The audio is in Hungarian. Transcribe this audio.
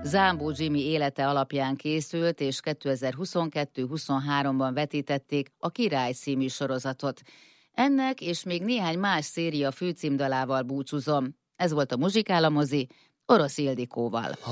Zámbó Jimmy élete alapján készült, és 2022-23-ban vetítették a Király című sorozatot. Ennek és még néhány más széria főcímdalával búcsúzom. Ez volt a Muzsikál a mozi, Orosz Ildikóval.